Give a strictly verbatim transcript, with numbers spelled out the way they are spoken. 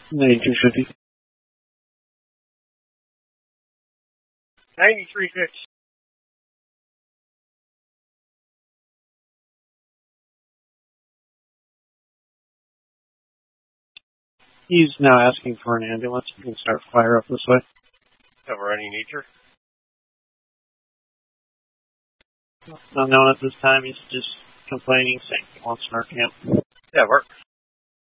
ninety-two fifty. ninety-three fifty. He's now asking for an ambulance. We can start fire up this way. Cover any nature? Not known at this time. He's just complaining, saying he wants in our camp. Yeah, work.